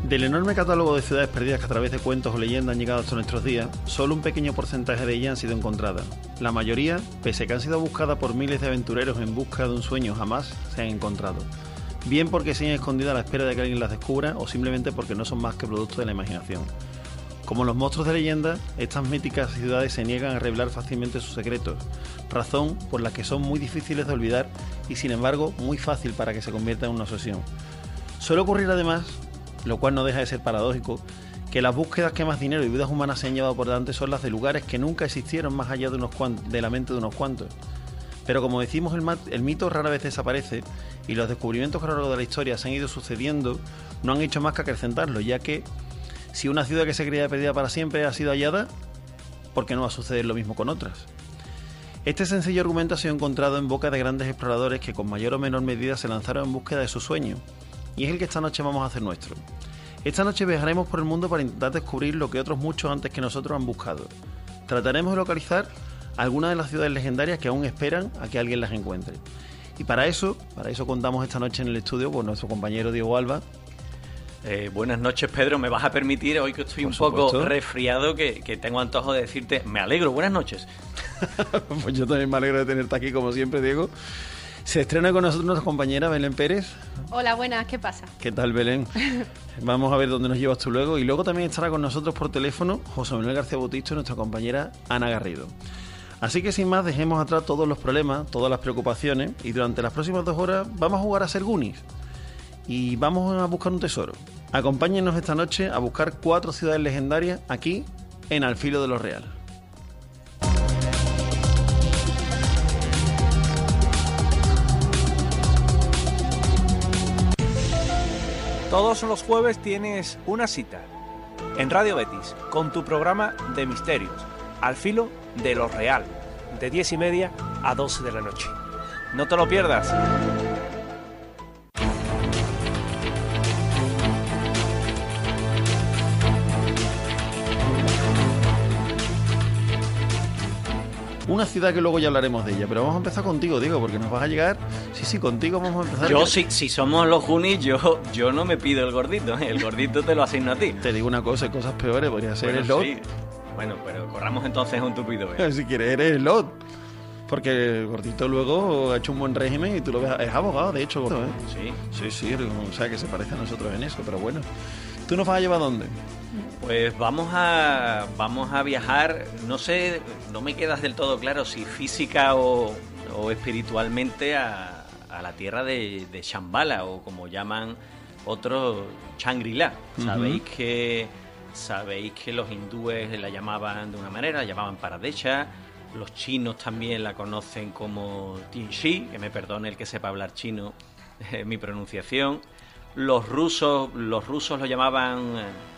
Del enorme catálogo de ciudades perdidas que a través de cuentos o leyendas han llegado hasta nuestros días, solo un pequeño porcentaje de ellas han sido encontradas. La mayoría, pese a que han sido buscadas por miles de aventureros en busca de un sueño, jamás se han encontrado. Bien porque siguen escondidas a la espera de que alguien las descubra o simplemente porque no son más que producto de la imaginación. Como los monstruos de leyenda, estas míticas ciudades se niegan a revelar fácilmente sus secretos, razón por la que son muy difíciles de olvidar y sin embargo muy fácil para que se convierta en una obsesión. Suele ocurrir además, lo cual no deja de ser paradójico, que las búsquedas que más dinero y vidas humanas se han llevado por delante son las de lugares que nunca existieron más allá de la mente de unos cuantos. Pero como decimos, el mito rara vez desaparece y los descubrimientos que a lo largo de la historia se han ido sucediendo no han hecho más que acrecentarlo, ya que si una ciudad que se creía perdida para siempre ha sido hallada, ¿por qué no va a suceder lo mismo con otras? Este sencillo argumento ha sido encontrado en boca de grandes exploradores que con mayor o menor medida se lanzaron en búsqueda de su sueño, y es el que esta noche vamos a hacer nuestro. Esta noche viajaremos por el mundo para intentar descubrir lo que otros muchos antes que nosotros han buscado. Trataremos de localizar algunas de las ciudades legendarias que aún esperan a que alguien las encuentre. Y para eso contamos esta noche en el estudio con nuestro compañero Diego Alba. Buenas noches, Pedro. Me vas a permitir, hoy que estoy un poco resfriado, que tengo antojo de decirte, me alegro, buenas noches. Pues yo también me alegro de tenerte aquí, como siempre, Diego. Se estrena con nosotros nuestra compañera Belén Pérez. Hola, buenas, ¿qué pasa? ¿Qué tal, Belén? Vamos a ver dónde nos llevas tú luego. Y luego también estará con nosotros por teléfono José Manuel García Bautista y nuestra compañera Ana Garrido. Así que sin más, dejemos atrás todos los problemas, todas las preocupaciones, y durante las próximas 2 horas vamos a jugar a ser Goonies. Y vamos a buscar un tesoro. Acompáñenos esta noche a buscar 4 ciudades legendarias aquí en Al Filo de lo Real. Todos los jueves tienes una cita en Radio Betis con tu programa de misterios, Al Filo de lo Real, de 10:30 a 12 de la noche. No te lo pierdas. Una ciudad que luego ya hablaremos de ella, pero vamos a empezar contigo, Diego, porque nos vas a llegar... Sí, contigo vamos a empezar. Yo, si somos los Goonies, yo no me pido el gordito, ¿eh? El gordito te lo asigno a ti. Te digo una cosa, cosas peores, podría ser bueno, el Lot. Sí. Bueno, pero corramos entonces un tupido, ¿eh? Si quieres, eres el Lot. Porque el gordito luego ha hecho un buen régimen y tú lo ves... Es abogado, de hecho, gordo, ¿eh? Sí, o sea, que se parece a nosotros en eso, pero bueno. ¿Tú nos vas a llevar a dónde? Pues vamos a viajar, no sé, no me quedas del todo claro si física o espiritualmente a la tierra de Shambhala, o como llaman otros, Shangri-La. Sabéis que los hindúes la llamaban de una manera, la llamaban Paradesha, los chinos también la conocen como Tianxi, que me perdone el que sepa hablar chino mi pronunciación. Los rusos lo llamaban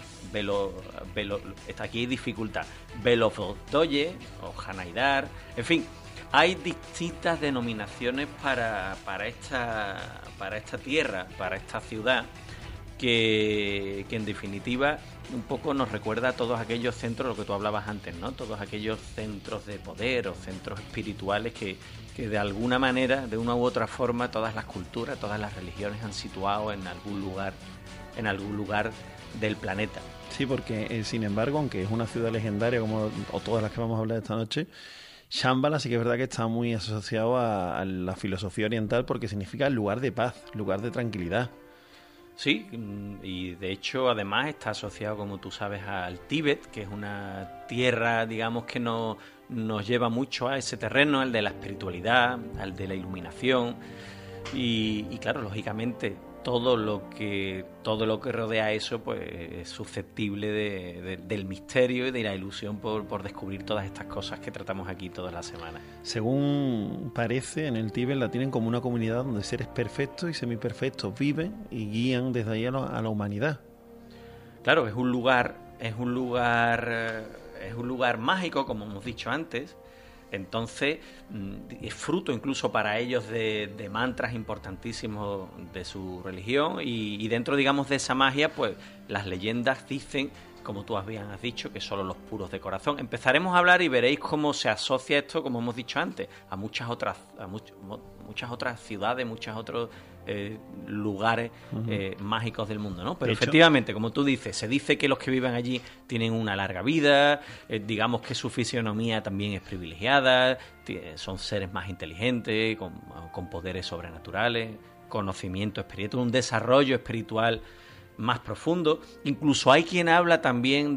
aquí hay dificultad, Belovostoye o Janaidar, en fin, hay distintas denominaciones para esta tierra, para esta ciudad, que en definitiva un poco nos recuerda a todos aquellos centros, lo que tú hablabas antes, ¿no? Todos aquellos centros de poder o centros espirituales que de alguna manera, de una u otra forma, todas las culturas, todas las religiones han situado en algún lugar del planeta. Sí, porque sin embargo, aunque es una ciudad legendaria o todas las que vamos a hablar esta noche, Shambhala sí que es verdad que está muy asociado a la filosofía oriental, porque significa lugar de paz, lugar de tranquilidad. Sí, y de hecho además está asociado, como tú sabes, al Tíbet, que es una tierra, digamos, que nos lleva mucho a ese terreno, al de la espiritualidad, al de la iluminación, y claro, lógicamente todo lo que rodea eso pues es susceptible del misterio y de la ilusión por descubrir todas estas cosas que tratamos aquí todas las semanas. Según parece, en el Tíbet la tienen como una comunidad donde seres perfectos y semiperfectos viven y guían desde ahí a la humanidad. Claro, es un lugar mágico, como hemos dicho antes. Entonces es fruto incluso para ellos de mantras importantísimos de su religión, y dentro, digamos, de esa magia, pues las leyendas dicen como tú bien has dicho, que solo los puros de corazón. Empezaremos a hablar y veréis cómo se asocia esto, como hemos dicho antes, a muchas otras ciudades, muchos otros lugares mágicos del mundo, ¿no? Pero efectivamente, como tú dices, se dice que los que viven allí tienen una larga vida, digamos que su fisionomía también es privilegiada, son seres más inteligentes, con poderes sobrenaturales, conocimiento espiritual, un desarrollo espiritual más profundo. Incluso hay quien habla también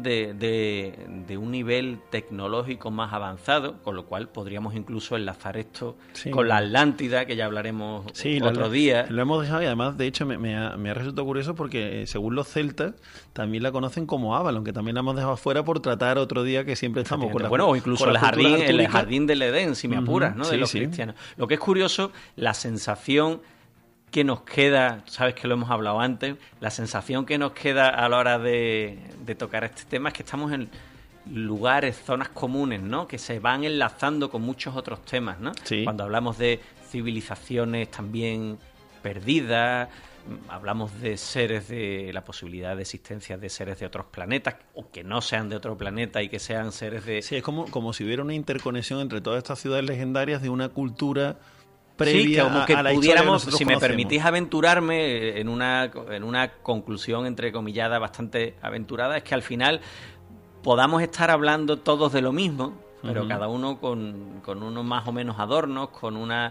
de un nivel tecnológico más avanzado, con lo cual podríamos incluso enlazar esto con la Atlántida, que ya hablaremos otro día. Lo hemos dejado y además, de hecho, me ha resultado curioso porque según los celtas también la conocen como Avalon, que también la hemos dejado fuera por tratar otro día, que siempre estamos con la, bueno, o incluso el jardín del Edén, si me apuras, ¿no? De los cristianos. Lo que es curioso, la sensación que nos queda, sabes que lo hemos hablado antes, la sensación que nos queda a la hora de tocar este tema es que estamos en lugares, zonas comunes, ¿no? Que se van enlazando con muchos otros temas, ¿no? Sí. Cuando hablamos de civilizaciones también perdidas, hablamos de seres, de la posibilidad de existencia de seres de otros planetas, o que no sean de otro planeta y que sean seres de... Sí, es como si hubiera una interconexión entre todas estas ciudades legendarias de una cultura previa, sí, como que a la pudiéramos, si me permitís aventurarme en una conclusión entrecomillada bastante aventurada, es que al final podamos estar hablando todos de lo mismo, pero cada uno con unos más o menos adornos, con unos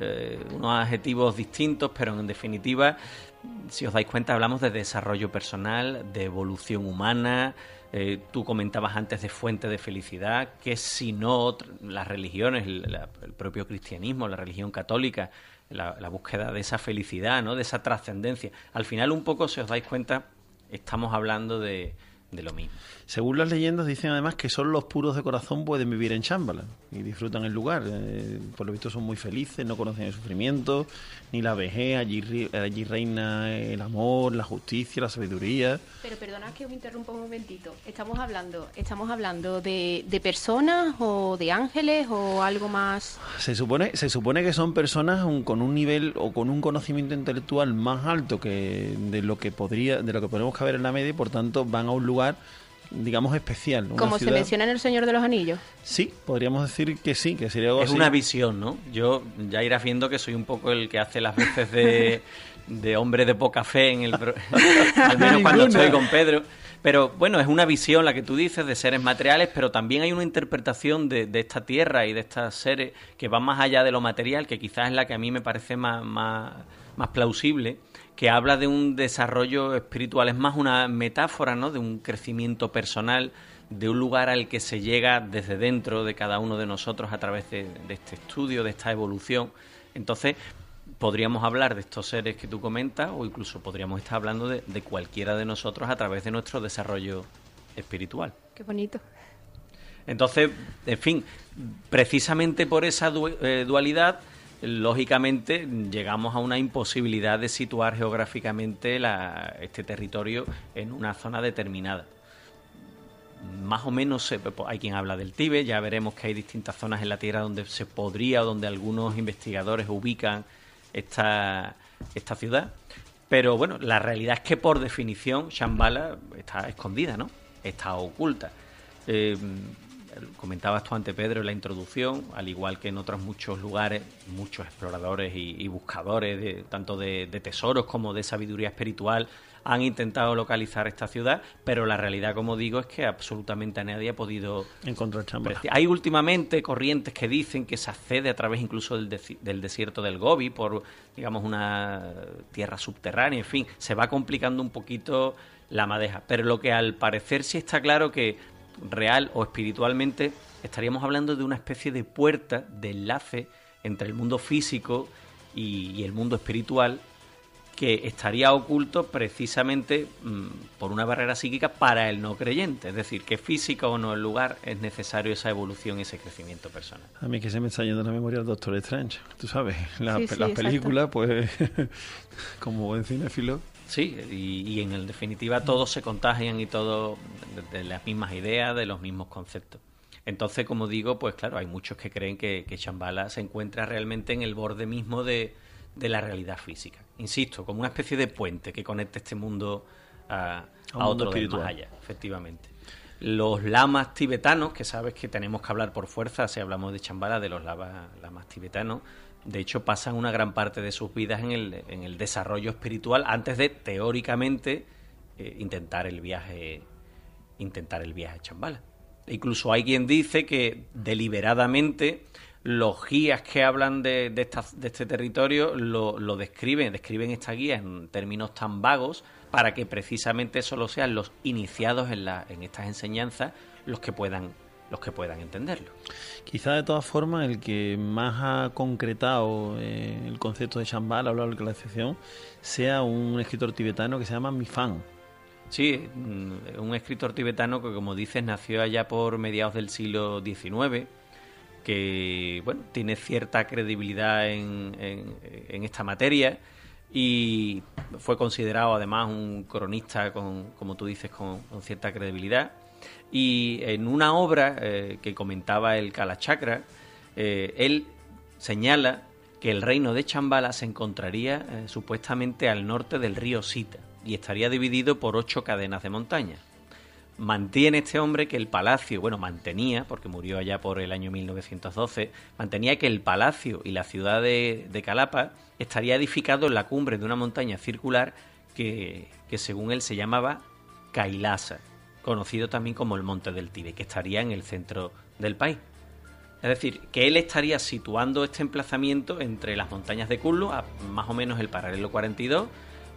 adjetivos distintos, pero en definitiva, si os dais cuenta, hablamos de desarrollo personal, de evolución humana. Tú comentabas antes de fuente de felicidad, que si no las religiones, el propio cristianismo, la religión católica, la búsqueda de esa felicidad, ¿no? De esa trascendencia. Al final, un poco, si os dais cuenta, estamos hablando de lo mismo. Según las leyendas, dicen además que solo los puros de corazón pueden vivir en Shambhala y disfrutan el lugar. Por lo visto son muy felices, no conocen el sufrimiento ni la vejez. Allí reina el amor, la justicia, la sabiduría. Pero perdona que os interrumpa un momentito. ¿Estamos hablando de personas o de ángeles o algo más? Se supone que son personas con un nivel o con un conocimiento intelectual más alto que de lo que podemos caber en la media, y por tanto van a un lugar, digamos, especial. Como se menciona en El Señor de los Anillos. Sí, podríamos decir que sí, que sería algo así. Es una visión, ¿no? Yo ya irás viendo que soy un poco el que hace las veces de hombre de poca fe, al menos cuando estoy con Pedro. Pero bueno, es una visión la que tú dices de seres materiales, pero también hay una interpretación de esta tierra y de estas seres que van más allá de lo material, que quizás es la que a mí me parece más plausible, que habla de un desarrollo espiritual, es más una metáfora, ¿no? De un crecimiento personal, de un lugar al que se llega desde dentro de cada uno de nosotros a través de este estudio, de esta evolución. Entonces, podríamos hablar de estos seres que tú comentas, o incluso podríamos estar hablando de cualquiera de nosotros a través de nuestro desarrollo espiritual. Qué bonito. Entonces, en fin, precisamente por esa dualidad, lógicamente llegamos a una imposibilidad de situar geográficamente este territorio en una zona determinada. Más o menos hay quien habla del Tíbet, ya veremos que hay distintas zonas en la Tierra donde se podría, o donde algunos investigadores ubican esta ciudad, pero bueno, la realidad es que por definición Shambhala está escondida, ¿no? Está oculta. Comentabas tú ante Pedro en la introducción, al igual que en otros muchos lugares, muchos exploradores y buscadores tanto de tesoros como de sabiduría espiritual han intentado localizar esta ciudad, pero la realidad, como digo, es que absolutamente nadie ha podido encontrar Shambhala. Hay últimamente corrientes que dicen que se accede a través incluso del desierto del Gobi por, digamos, una tierra subterránea, en fin, se va complicando un poquito la madeja, pero lo que al parecer sí está claro que real o espiritualmente estaríamos hablando de una especie de puerta de enlace entre el mundo físico y el mundo espiritual, que estaría oculto precisamente por una barrera psíquica para el no creyente. Es decir, que físico o no el lugar, es necesario esa evolución y ese crecimiento personal. A mí que se me está yendo la memoria el Doctor Strange. Tú sabes, las exacto. películas, pues, como buen cinéfilo. Sí, y en definitiva todos se contagian y todos de las mismas ideas, de los mismos conceptos. Entonces, como digo, pues claro, hay muchos que creen que Shambhala se encuentra realmente en el borde mismo de la realidad física. Insisto, como una especie de puente que conecta este mundo a un mundo otro del espiritual. más allá, efectivamente. Los lamas tibetanos, que sabes que tenemos que hablar por fuerza, si hablamos de Shambhala, de los lamas tibetanos, de hecho pasan una gran parte de sus vidas en el desarrollo espiritual antes de, teóricamente, intentar el viaje a Shambhala. Incluso hay quien dice que deliberadamente los guías que hablan de este territorio lo describen esta guía en términos tan vagos para que precisamente solo sean los iniciados en estas enseñanzas los que puedan entenderlo. Quizá de todas formas el que más ha concretado el concepto de Shambhala a lo largo de la excepción sea un escritor tibetano que se llama Mifan. Sí, un escritor tibetano que, como dices, nació allá por mediados del siglo XIX, que bueno, tiene cierta credibilidad en esta materia y fue considerado además un cronista, como tú dices, con cierta credibilidad. Y en una obra que comentaba el Kalachakra, él señala que el reino de Shambhala se encontraría supuestamente al norte del río Sita y estaría dividido por 8 cadenas de montañas. Mantiene este hombre que el palacio, mantenía, porque murió allá por el año 1912, mantenía que el palacio y la ciudad de Kalapa estaría edificado en la cumbre de una montaña circular que según él se llamaba Kailasa, conocido también como el Monte del Tíbet, que estaría en el centro del país. Es decir, que él estaría situando este emplazamiento entre las montañas de Kullu, a más o menos el paralelo 42,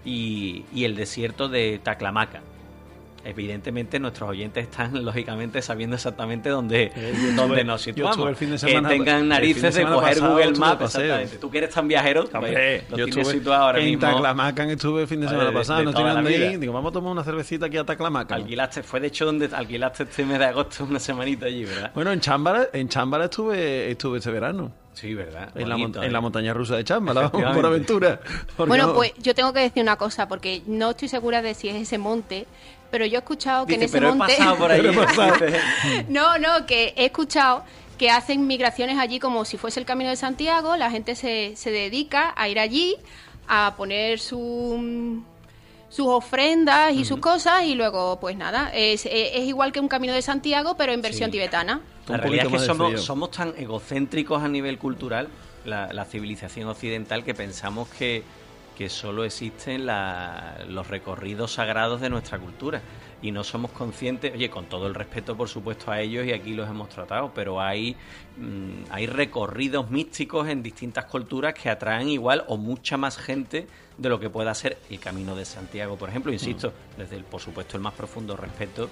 y el desierto de Taklamakan. Evidentemente nuestros oyentes están lógicamente sabiendo exactamente dónde nos situamos. Yo estuve el fin de semana, que tengan narices de coger Google Maps. Exactamente. Tú que eres tan viajero, Hombre, lo yo tienes estuve situado ahora en mismo. Taklamakan, estuve el fin de semana pasado, no toda tienen la de vida. ir. Digo, vamos a tomar una cervecita aquí a Taklamakan. Fue de hecho donde alquilaste este mes de agosto una semanita allí, ¿verdad? Bueno, en Shambhala estuve este verano. Sí, ¿verdad? En Bonito, la montaña rusa de Shambhala, por Efectivamente. aventura. Bueno, pues yo tengo que decir una cosa, porque no estoy segura de si es ese monte, pero yo he escuchado que Dice, en ese pero monte... he pasado por allí. No, que he escuchado que hacen migraciones allí como si fuese el Camino de Santiago, la gente se dedica a ir allí, a poner sus ofrendas y sus cosas, y luego, pues nada, es igual que un Camino de Santiago, pero en versión tibetana. La Un realidad es poquito que más de frío. somos tan egocéntricos a nivel cultural, la civilización occidental, que pensamos que solo existen los recorridos sagrados de nuestra cultura y no somos conscientes, oye, con todo el respeto por supuesto a ellos, y aquí los hemos tratado, pero hay recorridos místicos en distintas culturas que atraen igual o mucha más gente de lo que pueda ser el Camino de Santiago, por ejemplo, insisto, desde por supuesto el más profundo respeto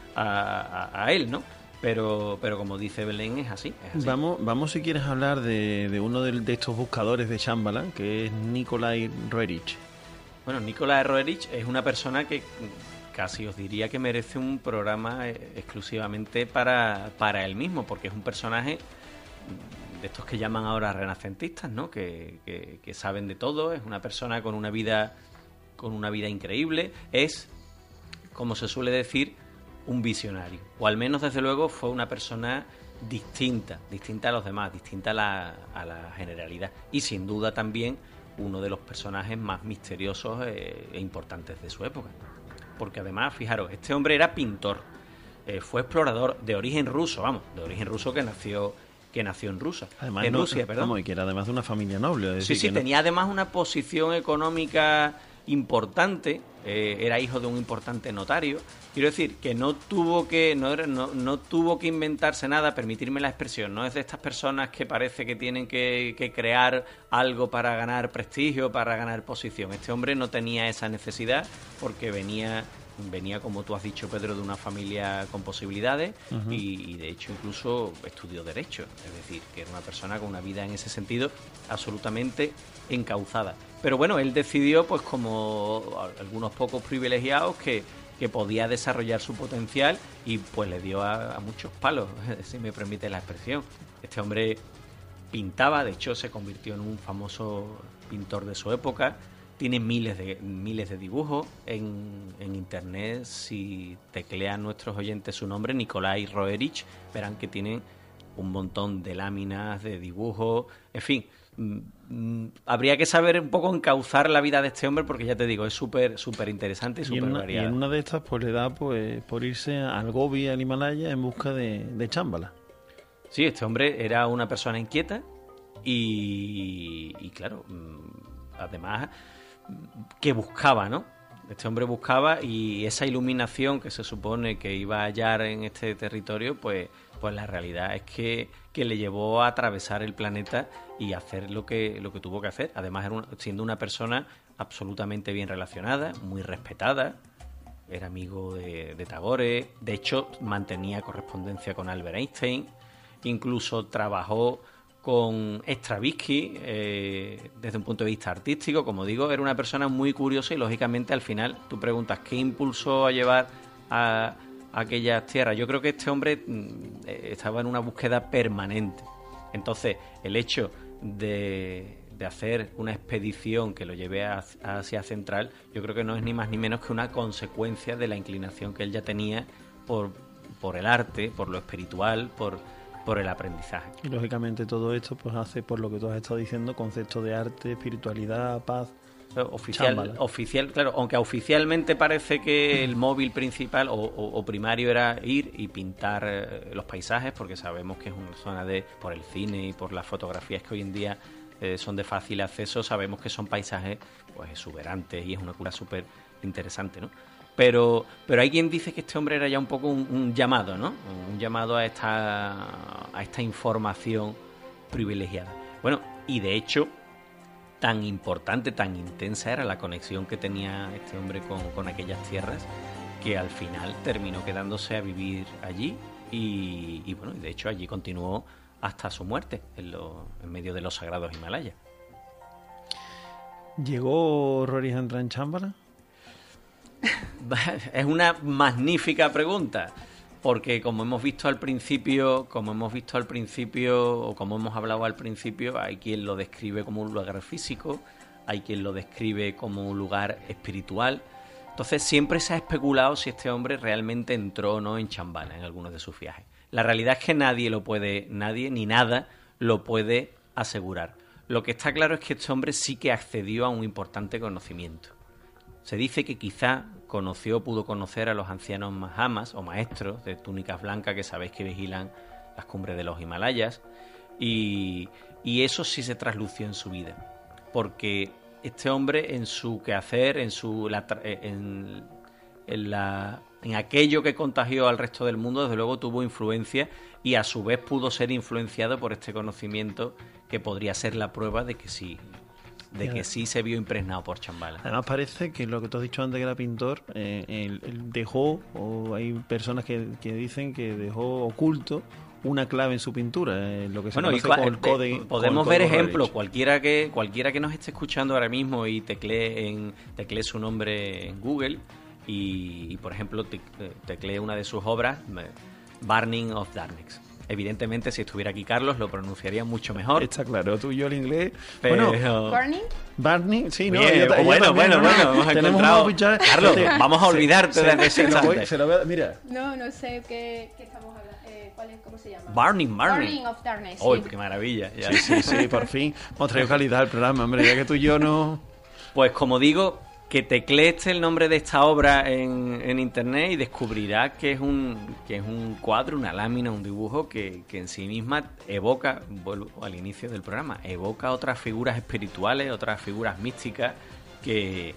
a él, ¿no? Pero como dice Belén, es así. Vamos si quieres hablar de uno de estos buscadores de Shambhala, que es Nikolai Roerich. Bueno, Nikolai Roerich es una persona que casi os diría que merece un programa exclusivamente para él mismo, porque es un personaje de estos que llaman ahora renacentistas, ¿no? Que saben de todo. Es una persona con una vida increíble. Es, como se suele decir, un visionario, o al menos desde luego fue una persona distinta a los demás, distinta a la generalidad, y sin duda también uno de los personajes más misteriosos e importantes de su época, porque además, fijaros, este hombre era pintor, fue explorador de origen ruso que nació en Rusia, Además, Rusia, perdón. Vamos, y que era además de una familia noble. Es decir, Sí, que no- tenía además una posición económica importante, era hijo de un importante notario. Quiero decir que no tuvo que inventarse nada, permitirme la expresión. No es de estas personas que parece que tienen que crear algo para ganar prestigio, para ganar posición. Este hombre no tenía esa necesidad porque venía, como tú has dicho, Pedro, de una familia con posibilidades y de hecho incluso estudió Derecho. Es decir, que era una persona con una vida en ese sentido absolutamente encauzada. Pero bueno, él decidió, pues como algunos pocos privilegiados, que podía desarrollar su potencial y pues le dio a muchos palos, si me permite la expresión. Este hombre pintaba, de hecho se convirtió en un famoso pintor de su época. Tiene miles de dibujos en internet. Si teclean nuestros oyentes su nombre, Nikolai Roerich, verán que tienen un montón de láminas, de dibujos, en fin, habría que saber un poco encauzar la vida de este hombre, porque ya te digo, es súper interesante y súper variada. Y en una de estas pues le da pues por irse al Gobi, al Himalaya, en busca de Shambhala. Sí, este hombre era una persona inquieta y claro, además que buscaba, ¿no? Este hombre buscaba, y esa iluminación que se supone que iba a hallar en este territorio, pues la realidad es que le llevó a atravesar el planeta y hacer lo que tuvo que hacer. Además, siendo una persona absolutamente bien relacionada, muy respetada, era amigo de Tagore, de hecho mantenía correspondencia con Albert Einstein, incluso trabajó con Stravinsky desde un punto de vista artístico. Como digo, era una persona muy curiosa y lógicamente al final tú preguntas ¿qué impulsó a llevar a aquellas tierras? Yo creo que este hombre estaba en una búsqueda permanente. Entonces, el hecho de hacer una expedición que lo lleve a Asia Central, yo creo que no es ni más ni menos que una consecuencia de la inclinación que él ya tenía por el arte, por lo espiritual, por el aprendizaje. Y lógicamente todo esto pues hace, por lo que tú has estado diciendo, conceptos de arte, espiritualidad, paz. Oficial, claro, aunque oficialmente parece que el móvil principal o primario era ir y pintar los paisajes, porque sabemos que es una zona por el cine y por las fotografías que hoy en día son de fácil acceso, sabemos que son paisajes pues exuberantes y es una cultura súper interesante, ¿no? Pero hay quien dice que este hombre era ya un poco un llamado, ¿no? Un llamado a esta información privilegiada. Bueno, y de hecho, tan importante, tan intensa era la conexión que tenía este hombre con aquellas tierras, que al final terminó quedándose a vivir allí y bueno, de hecho allí continuó hasta su muerte, en medio de los sagrados Himalayas. ¿Llegó Rorijendra en Shambhala? Es una magnífica pregunta, porque como hemos visto al principio, o como hemos hablado al principio, hay quien lo describe como un lugar físico, hay quien lo describe como un lugar espiritual. Entonces siempre se ha especulado si este hombre realmente entró o no en Shambhala en algunos de sus viajes. La realidad es que nadie ni nada lo puede asegurar. Lo que está claro es que este hombre sí que accedió a un importante conocimiento. Se dice que quizá pudo conocer a los ancianos Mahamas o maestros de túnicas blancas que sabéis que vigilan las cumbres de los Himalayas, y eso sí se traslució en su vida, porque este hombre en su quehacer, en aquello que contagió al resto del mundo, desde luego tuvo influencia y a su vez pudo ser influenciado por este conocimiento que podría ser la prueba de que sí se vio impregnado por Shambhala. Además parece que lo que tú has dicho antes, que era pintor, él dejó, o hay personas que dicen que dejó oculto una clave en su pintura, lo que se conoce como el código. Podemos ver ejemplos, cualquiera que nos esté escuchando ahora mismo y teclee su nombre en Google y por ejemplo teclee una de sus obras, Burning of Darkness. Evidentemente, si estuviera aquí Carlos, lo pronunciaría mucho mejor. Está claro, tú y yo el inglés. Pero... Bueno, ¿Burning? Sí, no. Bien, bueno, hemos encontrado... Carlos, vamos a olvidarte de ese instante. Mira. No sé qué estamos hablando. ¿Cómo se llama? Burning of Darkness. ¡Oh, qué maravilla! Ya. Sí, por fin. Hemos traído calidad al programa, hombre, ya que tú y yo no... Pues como digo, que teclees el nombre de esta obra en internet y descubrirás que es un cuadro, una lámina, un dibujo que en sí misma evoca, vuelvo al inicio del programa, evoca otras figuras espirituales, otras figuras místicas que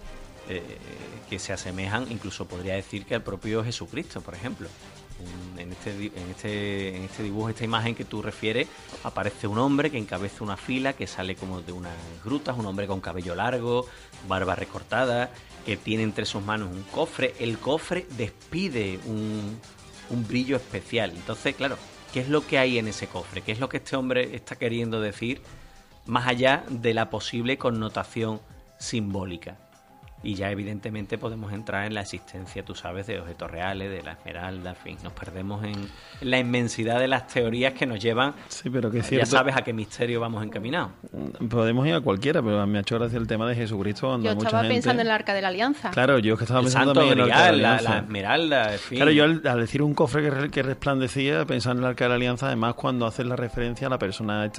se asemejan, incluso podría decir que al propio Jesucristo, por ejemplo. En este dibujo, esta imagen que tú refieres, aparece un hombre que encabeza una fila, que sale como de unas grutas, un hombre con cabello largo, barba recortada, que tiene entre sus manos un cofre. El cofre despide un brillo especial. Entonces, claro, ¿qué es lo que hay en ese cofre? ¿Qué es lo que este hombre está queriendo decir, más allá de la posible connotación simbólica? Y ya evidentemente podemos entrar en la existencia, tú sabes, de objetos reales, de la esmeralda, en fin, nos perdemos en la inmensidad de las teorías que nos llevan, sí, pero que es cierto, ya sabes a qué misterio vamos encaminados. Podemos ir a cualquiera, pero me ha hecho gracia el tema de Jesucristo. Cuando yo estaba pensando en el Arca de la Alianza. Claro, yo que estaba pensando también en el Arca de la Alianza. La esmeralda, en fin. Claro, yo al decir un cofre que resplandecía, pensaba en el Arca de la Alianza, además cuando haces la referencia a la persona esta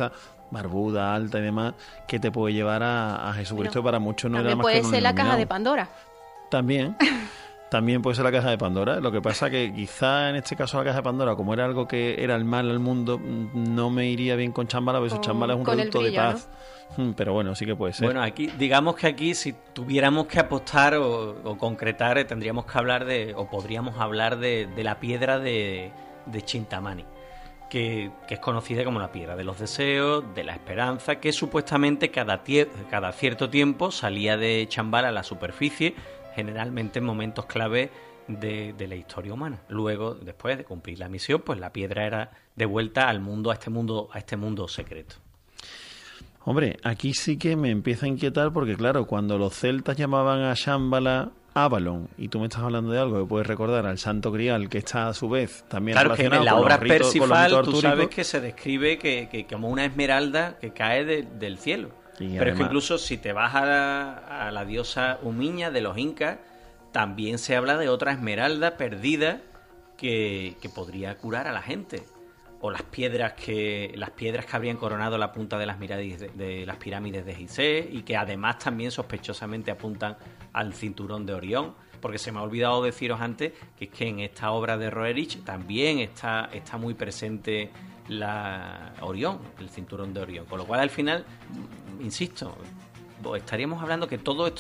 barbuda, alta y demás, que te puede llevar a Jesucristo. Bueno, para muchos no era también más puede que un ser la caja iluminado. de Pandora. También puede ser la caja de Pandora. Lo que pasa que quizá en este caso la caja de Pandora, como era algo que era el mal al mundo, no me iría bien con Shambhala, porque Shambhala es un con el reducto de brillo, paz. Pero bueno, sí que puede ser. Bueno, aquí, digamos que aquí si tuviéramos que apostar o concretar, tendríamos que hablar o podríamos hablar de la piedra de Chintamani, que es conocida como la piedra de los deseos, de la esperanza, que supuestamente cada cierto tiempo salía de Shambhala a la superficie, generalmente en momentos clave de la historia humana. Luego, después de cumplir la misión, pues la piedra era devuelta al mundo, a este mundo secreto. Hombre, aquí sí que me empieza a inquietar porque, claro, cuando los celtas llamaban a Shambhala Avalon, y tú me estás hablando de algo que puedes recordar al Santo Grial, que está a su vez también claro, que en la obra Persifal tú sabes que se describe que como una esmeralda que cae del cielo. Pero además, es que incluso si te vas a la diosa Umiña de los incas, también se habla de otra esmeralda perdida que podría curar a la gente. O las piedras que habrían coronado la punta de las pirámides de Gizeh, y que además también sospechosamente apuntan al cinturón de Orión, porque se me ha olvidado deciros antes que es que en esta obra de Roerich también está muy presente la Orión, el cinturón de Orión, con lo cual al final, insisto, estaríamos hablando que todo esto